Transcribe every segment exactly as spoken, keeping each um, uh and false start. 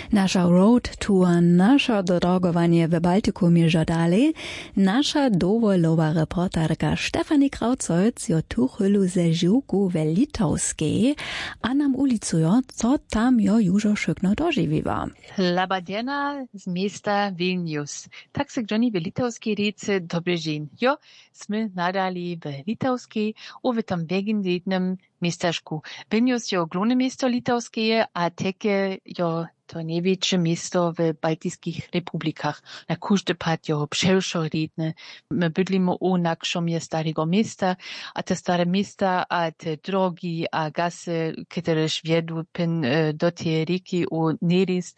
Nasza road tour, nasze drogowanie w Baltikumie żadali, nasza dowolowa reporterka Stefanie Krautzolc jo tu chwilu ze żyłku w Litowskiej, a nam ulicujo, co tam jo już szybko dożywiwa. Labadiena z miasta Vilnius. Tak se Johnny w Litowskiej riece dobry dzień. Jo, sme nadali w Litowskiej, u w tam wegendytnym miasteczku. Vilnius jo ogromne miasto litowskie, a takie jo to największe miasto w Bałtyckich republikach. Na każdy pad jo przełszoritne. My bydlimy u nakrzomie starego miasta, a te stare miasta, a te drogi, a gasy, które wiedu pin do tej rieki u Neris,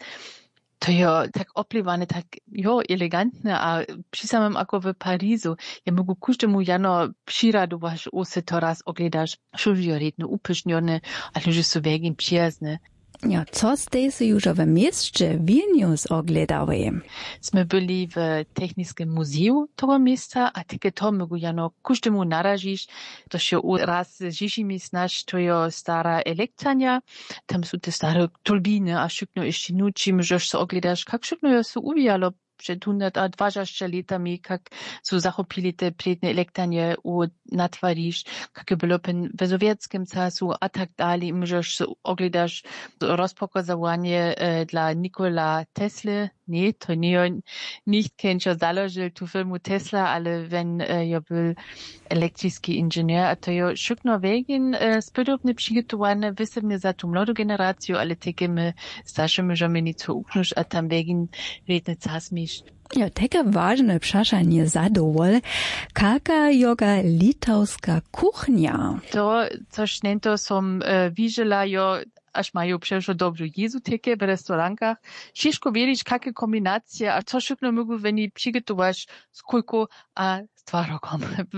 to jo tak opliwane, tak jo elegantne, a przy samym ako w Parizu. Ja mogu każdemu jano przyradować, u se to raz ogledasz, šužioritne, upyšnione, ale że są wegin przyjazne. Ja, co ste se już w mieście Vilnius ogledały? Sme byli w Techniskim Muzeum tego miejsca, a takie to mogu jano każdemu narazić. To się raz z Žižimi znasz, to jo stara elektrania, tam są te stare turbiny, a szybno jeszcze nuci, możesz se ogledasz, jak szybno jo se uwijalo przed hundert a dwadzieścia latami, jak so zachopili te predne elektranie u natwariš, jak było w sowieckim czasu, a tak dalej. Możesz se ogledasz rozpokazowanie e, dla Nikola Tesla. Nie, to nie on nicht kenčo založil tu firmu Tesla, ale wenn e, jo był elektryczny inżynier, a to jo szybno wegin e, spodobne przygotowane, wysebnie za tu młodą generację, ale takie my starsze możemy nic uknuć, a tam wegin redne czas mieć. Ja, takie ważne przeszanie zadowol, jaka joga litowska kuchnia. To, coś nento som e, widziela jo, aż mają przecież dobrze jezu takie w restaurankach. Ciężko wiedzieć, jakie kombinacje, a co szybko mogą oni przygotować z kulką a z twarogon.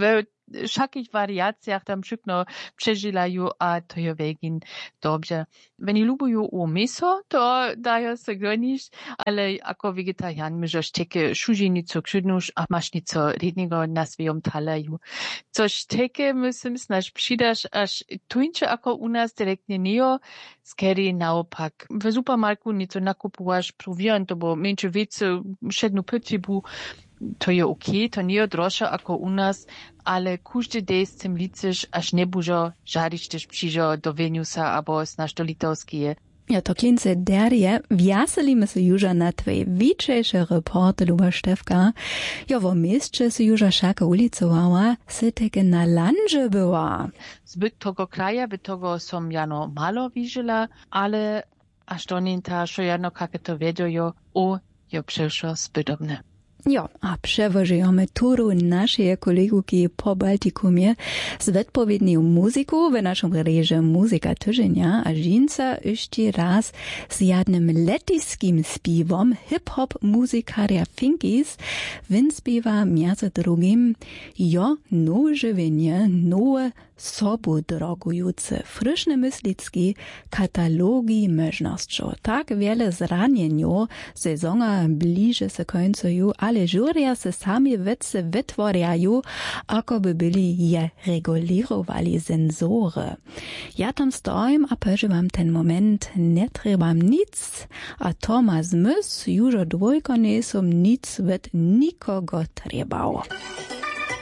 W wszakich wariacjach tam szybko przeżylają, a to je wegin dobrze. Wenn lubią u miso, to dają se gonić, ale jako wegetarian możesz takie szużenico krzydnusz, a masz nieco rednego na swoim talerzu. Coś takie musím snaž přidaš, až tuńcze jako u nas direktnie nie, skiery naopak. W supermarku nieco nakupowasz prowiant, bo mniejsze wiece, szednu pytybu, to je okej, to nie droższe jako u nas, ale każdy dzień z tym liczysz, aż nie bużo żadzić też przyjdzie do Vilniusa albo znasz do Litowskie. Ja, to klince derje, wjaselimy se już na twoje wiczejsze reporty, luba Stefka. Ja, w mieście se już szaka ulicowała, se takie na landże była. Zbyt tego kraja, by tego som jano malo widziela, ale aż do nienta, że jano kakie to wiedział, o, jo przeszło zbytobne. Jo, a przewożujemy turu naszej koleguki po Baltikumie z odpowiednią muzyką w naszym reżie Muzyka Tyżenia, a żinca jeszcze raz z jednym letyskim śpiewom hip-hop muzykaria Finkis, win śpiewa między drugim jo nowe żywienie, nowe sobu drogujące, fryszne myslicki katalogi możności. Tak wiele zranieniu, sezona bliže se końcuju, ale żuria se sami wiece wytworiają, ako by byli je regulirowali sensory. Ja tam stoim, a przeżywam ten moment, nie trebam nic, a Tomas Mys już dwójko nie som nic wet nikogo trebał.